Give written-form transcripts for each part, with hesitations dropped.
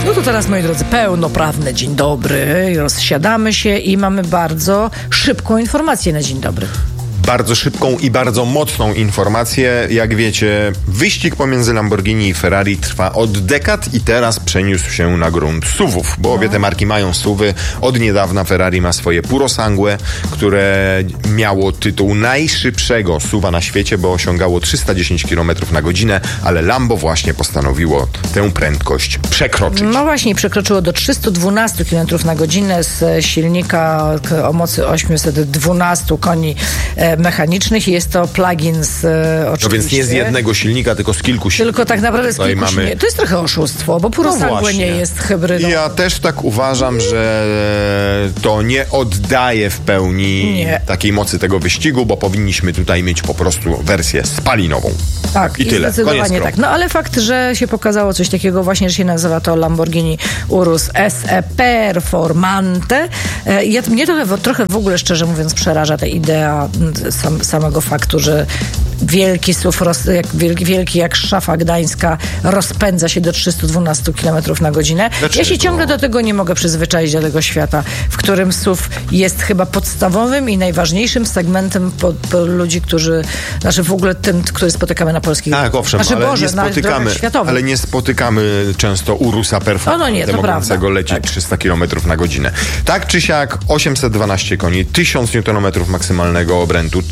No to teraz, moi drodzy, pełnoprawny dzień dobry. Rozsiadamy się i mamy bardzo szybką informację na dzień dobry. Bardzo szybką i bardzo mocną informację. Jak wiecie, wyścig pomiędzy Lamborghini i Ferrari trwa od dekad i teraz przeniósł się na grunt SUV-ów, bo obie te marki mają SUV-y. Od niedawna Ferrari ma swoje Purosangue, które miało tytuł najszybszego SUV-a na świecie, bo osiągało 310 km na godzinę, ale Lambo właśnie postanowiło tę prędkość przekroczyć. No właśnie, przekroczyło do 312 km na godzinę z silnika o mocy 812 koni mechanicznych i jest to plug-in z oczywiście. No więc nie z jednego silnika, tylko z kilku silników. Tylko tak naprawdę z kilku silników. To jest trochę oszustwo, bo Purosangue nie jest hybrydą. Ja też tak uważam, że to nie oddaje w pełni takiej mocy tego wyścigu, bo powinniśmy tutaj mieć po prostu wersję spalinową. Tak, i tyle. Zdecydowanie tak. No ale fakt, że się pokazało coś takiego właśnie, że się nazywa to Lamborghini Urus SE Performante. Mnie trochę w ogóle, szczerze mówiąc, przeraża ta idea samego faktu, że wielki SUV, wielki jak szafa gdańska, rozpędza się do 312 km na godzinę. Dlaczego? Ja się ciągle do tego nie mogę przyzwyczaić, do tego świata, w którym SUV jest chyba podstawowym i najważniejszym segmentem ludzi, którzy, w ogóle tym, który spotykamy na polskich... Tak, owszem, ale nie spotykamy często Urusa Performante mogącego lecieć 300 km na godzinę. Tak czy siak 812 koni, 1000 Nm maksymalnego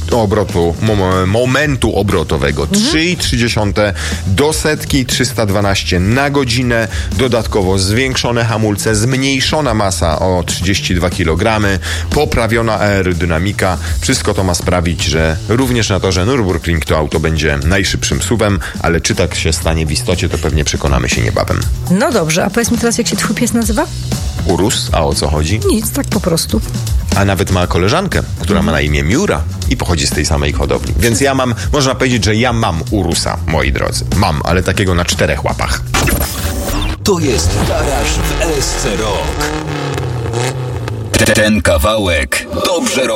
momentu obrotowego, 3,3 do setki, 312 na godzinę, dodatkowo zwiększone hamulce, zmniejszona masa o 32 kg, poprawiona aerodynamika. Wszystko to ma sprawić, że również na torze Nürburgring to auto będzie najszybszym SUV-em, ale czy tak się stanie w istocie, to pewnie przekonamy się niebawem. No dobrze, a powiedz mi teraz, jak się twój pies nazywa? Urus, a o co chodzi? Nic, tak po prostu. A nawet ma koleżankę, która ma na imię Miura i pochodzi z tej samej hodowli. Więc można powiedzieć, że ja mam Urusa, moi drodzy. Mam, ale takiego na 4 łapach. To jest Garaż w LSC Rock. Ten kawałek dobrze robi.